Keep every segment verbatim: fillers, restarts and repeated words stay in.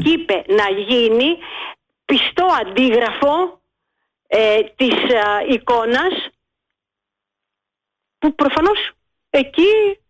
είπε να γίνει πιστό αντίγραφο ε, της α, εικόνας, που προφανώς εκεί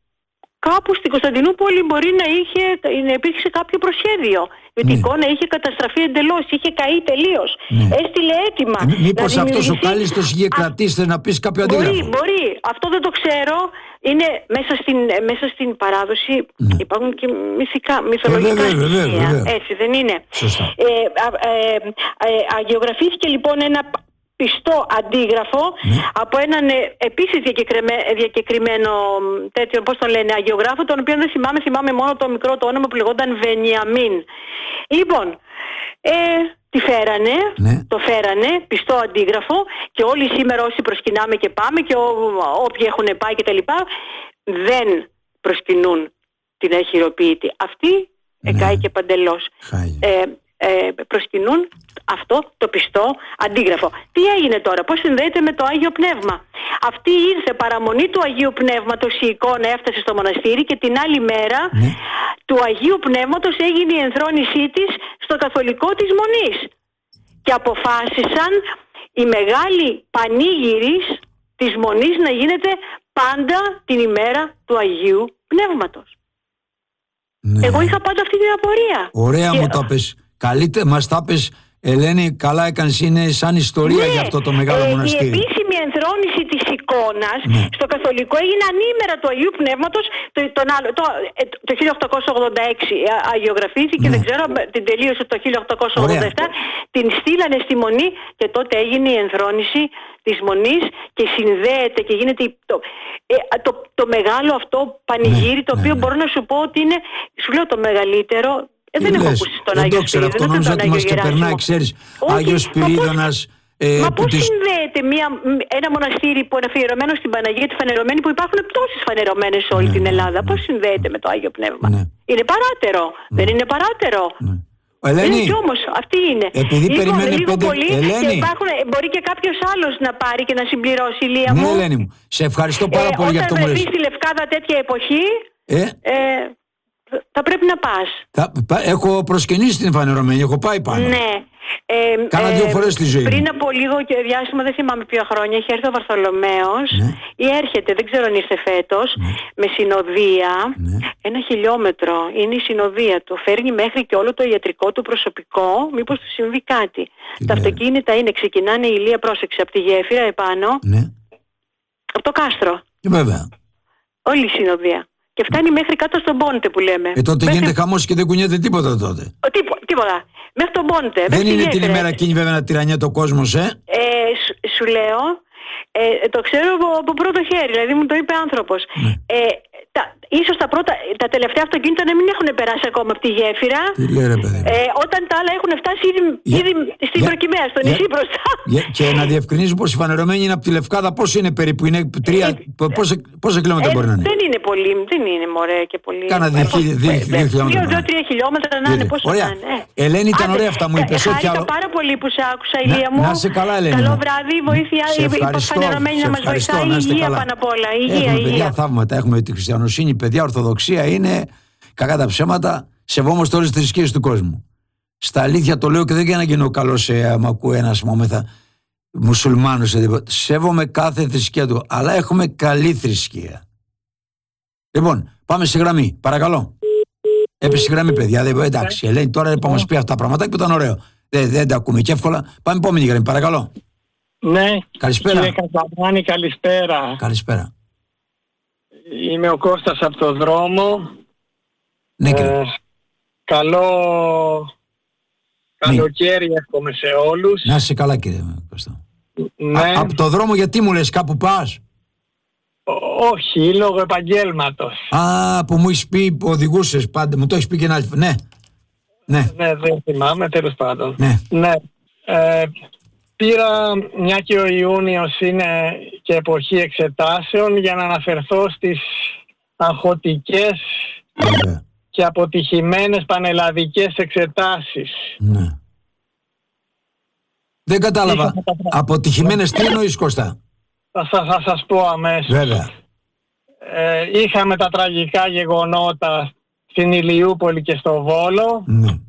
κάπου στην Κωνσταντινούπολη μπορεί να, είχε, να υπήρξε κάποιο προσχέδιο. Γιατί ναι. η εικόνα είχε καταστραφεί εντελώς, είχε καεί τελείως. Ναι. Έστειλε έτοιμα. Ε, μήπως αυτός ο κάλλιστος είχε κρατήσει, να πεις κάποιο αντίγραφο. Μπορεί, μπορεί. Αυτό δεν το ξέρω. Είναι μέσα στην, μέσα στην παράδοση, ναι. υπάρχουν και μυθικά, μυθολογικά ε, βέβαια, στοιχεία. βέβαια. Έτσι δεν είναι. Σωστά. Ε, ε, ε, ε, αγιογραφήθηκε λοιπόν ένα πιστό αντίγραφο ναι. από έναν ε, επίσης διακεκριμένο τέτοιο, πώς τον λένε, αγιογράφο, τον οποίο δεν θυμάμαι, θυμάμαι μόνο το μικρό το όνομα που λεγόταν Βενιαμίν. Λοιπόν, ε, τη φέρανε, ναι. το φέρανε, πιστό αντίγραφο, και όλοι σήμερα όσοι προσκυνάμε και πάμε και ό, όποιοι έχουν πάει και τα λοιπά, δεν προσκυνούν την αχειροποίητη. Αυτή ναι. εκάει και παντελώς. Ε, ε, προσκυνούν αυτό το πιστό αντίγραφο. Τι έγινε τώρα, πώς συνδέεται με το Άγιο Πνεύμα? Αυτή ήρθε παραμονή του Αγίου Πνεύματος, η εικόνα έφτασε στο μοναστήρι και την άλλη μέρα ναι. του Αγίου Πνεύματος έγινε η ενθρόνησή της στο καθολικό της Μονής. Και αποφάσισαν η μεγάλη πανήγυρης της Μονής να γίνεται πάντα την ημέρα του Αγίου Πνεύματος. Ναι. Εγώ είχα πάντα αυτή την απορία. Ωραία και... μου τα πες. Καλύτερα μας τα πες, Ελένη, καλά έκανες, είναι σαν ιστορία ναι, για αυτό το μεγάλο ε, μοναστήρι. Η επίσημη ενθρόνηση της εικόνας ναι. στο καθολικό έγινε ανήμερα του Αγίου Πνεύματος το, τον άλλο, το, το χίλια οκτακόσια ογδόντα έξι αγιογραφήθηκε, ναι. δεν ξέρω, την τελείωσε το χίλια οκτακόσια ογδόντα επτά. Ωραία. Την στείλανε στη Μονή και τότε έγινε η ενθρόνηση της Μονής και συνδέεται και γίνεται το, ε, το, το μεγάλο αυτό πανηγύρι, ναι, το οποίο ναι, ναι. μπορώ να σου πω ότι είναι, σου λέω, το μεγαλύτερο. Ε, δεν έχω ακούσει τον Άγιο Σπυρίδωνα. Αυτό νόμιζα ότι μας και περνάει, ξέρεις, Άγιος Σπυρίδωνας. Ε, μα πώς τις... συνδέεται μια, ένα μοναστήρι που είναι αφιερωμένο στην Παναγία τη Φανερωμένη, που υπάρχουν τόσες φανερωμένες σε όλη ναι, την Ελλάδα, ναι, πώς συνδέεται με το Άγιο Πνεύμα? Ναι. Είναι παράτερο, ναι. δεν είναι παράτερο? Ναι. Ελένη, είναι κι όμως, αυτή είναι. Επειδή λίγο, περιμένει λίγο πέντε... πολύ Ελένη. Και υπάρχουν, μπορεί και κάποιος άλλος να πάρει και να συμπληρώσει, Ηλία μου. Ναι, Ελένη μου, σε ευχαριστώ πάρα ε, πολύ για αυτό που λες. Όταν βρεθεί στη Λευκάδα τέτοια εποχή, ε? Ε, θα πρέπει να πας. Θα, έχω προσκυνήσει την Φανερωμένη, έχω πάει πάνω. Ναι. Ε, Κάνα ε, δύο φορές στη ζωή. Πριν από λίγο και διάστημα, δεν θυμάμαι ποια χρόνια, έχει έρθει ο Βαρθολομαίος, ναι. ή έρχεται, δεν ξέρω αν ήρθε φέτος, ναι. με συνοδεία, ναι. ένα χιλιόμετρο. Είναι η συνοδεία του. Φέρνει μέχρι και όλο το ιατρικό του προσωπικό, μήπως του συμβεί κάτι. Τι Τα λέει. Αυτοκίνητα είναι, ξεκινάνε, η Ηλία, πρόσεξε, από τη γέφυρα επάνω, ναι. από το κάστρο. Και βέβαια. Όλη η συνοδεία. Και φτάνει μέχρι κάτω στον Πόντε που λέμε. Ε, τότε μέχρι... γίνεται χαμός και δεν κουνιέται τίποτα τότε. Ο, τίπο, τίποτα. Μέχρι τον Πόντε. Δεν είναι την ημέρα εκείνη βέβαια να τυραννιέται ο κόσμος, ε. ε σου, σου λέω, ε, το ξέρω από, από πρώτο χέρι, δηλαδή μου το είπε άνθρωπος. Ναι. Ε, τα, ίσως τα, πρώτα, τα τελευταία αυτοκίνητα να μην έχουν περάσει ακόμα από τη γέφυρα. Τι λέει, ρε παιδί. Ε, όταν τα άλλα έχουν φτάσει ήδη, yeah. ήδη στην yeah. προκυμαία, στο νησί yeah. μπροστά. Yeah. Και να διευκρινίζω πως η Φανερωμένη είναι από τη Λευκάδα, πόσο είναι περίπου, είναι τρία, ε, πόσα, πόσα χιλιόμετρα ε, μπορεί να είναι? Δεν είναι πολύ, δεν είναι μωρέ και πολύ. Κάνα δύο χιλιόμετρα. Δύο-τρία χιλιόμετρα να είναι, πόσο να είναι. Ελένη, ήταν ωραία αυτά, μου είπες. Χάρηκα πάρα πολύ που σε άκουσα, Ηλία μου. Να είσαι καλά, Ελένη. Καλό βράδυ, βοήθεια, η Φανερωμένη να μας βοηθάει, υγεία πάνω απ' όλα. Υγεία, υγεία. Θαύματα, έχουμε τη χριστιανοσύνη, παιδιά, ορθοδοξία είναι, κακά τα ψέματα, σεβόμαστε όλες τις θρησκείες του κόσμου. Στα αλήθεια το λέω και δεν για να γίνω καλός, ε, μ' ακούει ένας μόμεθα μουσουλμάνος, ε, σέβομαι κάθε θρησκεία του, αλλά έχουμε καλή θρησκεία. Λοιπόν, πάμε στη γραμμή, παρακαλώ. Έπεσε στη γραμμή, παιδιά, δεν, εντάξει, Ελένη, τώρα θα μας πει αυτά τα πραγματάκια που ήταν ωραίο. Δεν, δεν τα ακούμε και εύκολα. Πάμε επόμενη γραμμή, παρακαλώ. Ναι, καλησπέρα. Κύριε Καζαβάνη, καλησπέρα. Καλησπέρα. Είμαι ο Κώστας από το δρόμο. Ναι, ε, καλό καλοκαίρι ναι. εύχομαι σε όλους. Να είσαι καλά, κύριε Κώστα. Ναι. Α, από το δρόμο γιατί μου λες, κάπου πας? Ό, όχι, λόγω επαγγέλματος. Α, που μου έχεις πει, που οδηγούσες πάντα, μου το έχεις πει και ένα άλλη. Ναι. Ναι. Ναι, δεν θυμάμαι, τέλος πάντων. Ναι. Ναι. Ε, πήρα, μια και ο Ιούνιος είναι και εποχή εξετάσεων, για να αναφερθώ στις αγχωτικές yeah. και αποτυχημένες πανελλαδικές εξετάσεις. Ναι. Δεν κατάλαβα. Τα... Αποτυχημένες τι εννοείς, Κώστα? Θα, θα, θα σας πω αμέσως. Βέβαια. Ε, είχαμε τα τραγικά γεγονότα στην Ηλιούπολη και στο Βόλο. Ναι.